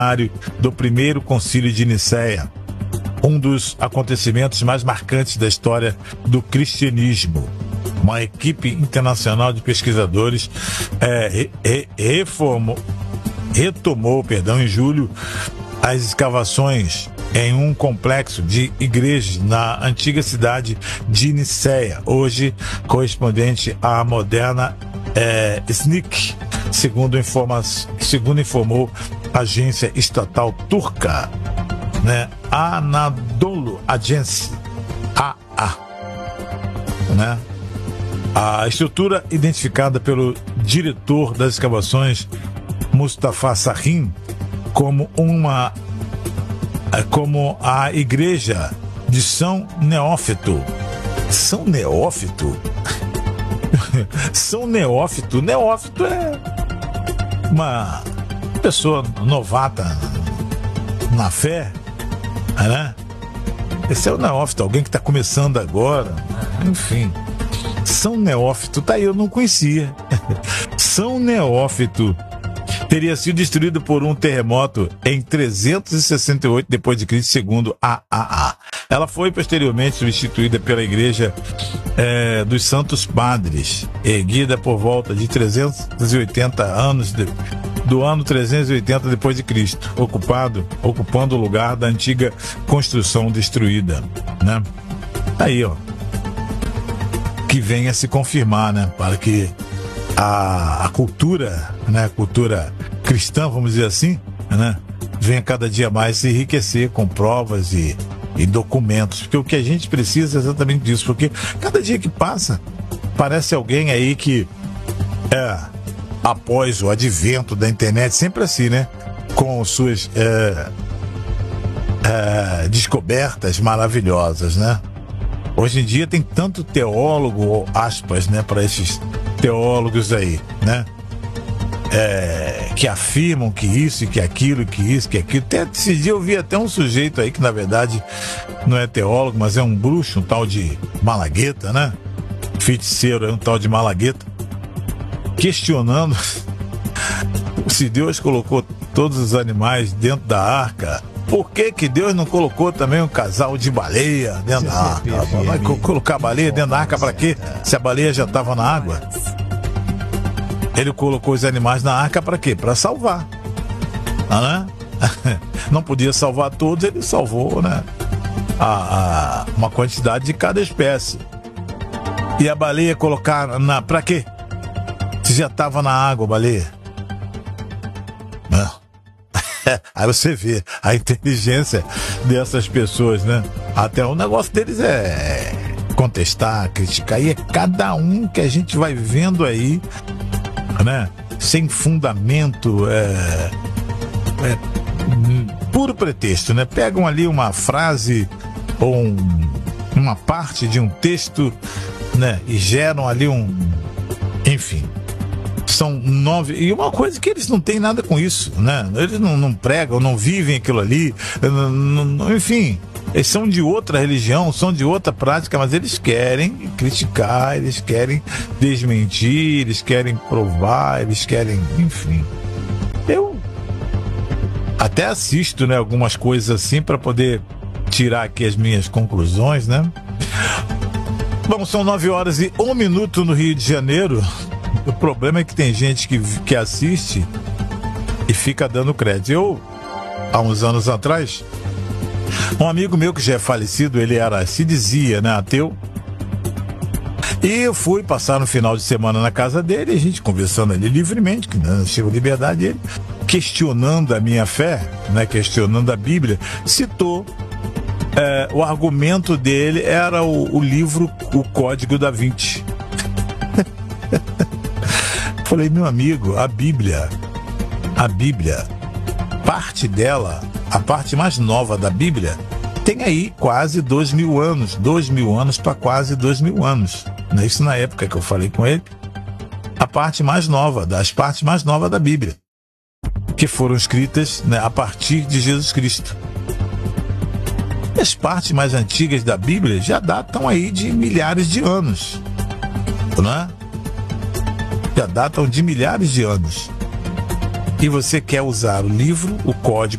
do primeiro concílio de Nicéia, um dos acontecimentos mais marcantes da história do cristianismo. Uma equipe internacional de pesquisadores retomou em julho as escavações em um complexo de igrejas na antiga cidade de Nicéia, hoje correspondente à moderna Snik, segundo informou a agência estatal turca, né, Anadolu Agency, AA, né? A estrutura identificada pelo diretor das escavações, Mustafa Sahin, como a igreja de São Neófito. São Neófito? São Neófito? Neófito é uma pessoa novata na fé, né? Esse é o neófito, alguém que está começando agora, enfim. São Neófito, tá aí, eu não conhecia. São Neófito teria sido destruído por um terremoto em 368 d.C., segundo a AA. Ela foi posteriormente substituída pela Igreja dos Santos Padres, erguida por volta de 380 anos do ano 380 d.C., ocupando o lugar da antiga construção destruída, né? Aí, ó, que venha se confirmar, né, para que a cultura, né, a cultura cristã, vamos dizer assim, né, venha cada dia mais se enriquecer com provas e documentos, porque o que a gente precisa é exatamente disso, porque cada dia que passa parece alguém aí que após o advento da internet, sempre assim, né, com suas descobertas maravilhosas, né? Hoje em dia tem tanto teólogo, aspas, né, para esses teólogos aí, né? Que afirmam que isso, que aquilo, que isso, que aquilo. Até esse dia eu vi até um sujeito aí que na verdade não é teólogo, mas é um bruxo, um tal de Malagueta, né? Feiticeiro, é um tal de Malagueta, questionando se Deus colocou todos os animais dentro da arca, por que Deus não colocou também um casal de baleia dentro da arca? Vai colocar baleia dentro da arca para quê? Se a baleia já estava na água. Ele colocou os animais na arca para quê? Para salvar, né? Não podia salvar todos, ele salvou, né, uma quantidade de cada espécie. E a baleia colocar para quê? Se já estava na água a baleia. Aí você vê a inteligência dessas pessoas, né? Até o negócio deles é contestar, criticar, e é cada um que a gente vai vendo aí, né? Sem fundamento, puro pretexto, né? Pegam ali uma frase ou uma parte de um texto, né? E geram ali enfim. São 9, e uma coisa que eles não têm nada com isso, né? Eles não pregam, não vivem aquilo ali, enfim, eles são de outra religião, são de outra prática, mas eles querem criticar, eles querem desmentir, eles querem provar, eles querem, enfim. Eu até assisto, né, algumas coisas assim para poder tirar aqui as minhas conclusões, né? Bom, são 9h01 no Rio de Janeiro. O problema é que tem gente que assiste e fica dando crédito. Eu, há uns anos atrás, um amigo meu que já é falecido, ele se dizia, né, ateu, e eu fui passar no final de semana na casa dele, a gente conversando ali livremente, que não chegou liberdade dele, questionando a minha fé, né, questionando a Bíblia, citou o argumento dele era o livro O Código da Vinci. Falei, meu amigo, a Bíblia, parte dela, a parte mais nova da Bíblia, tem aí quase 2.000 anos, 2.000 anos para quase 2.000 anos. Isso na época que eu falei com ele, a parte mais nova, das partes mais novas da Bíblia, que foram escritas, né, a partir de Jesus Cristo. As partes mais antigas da Bíblia já datam aí de milhares de anos, né? Já datam de milhares de anos. e você quer usar o livro, o código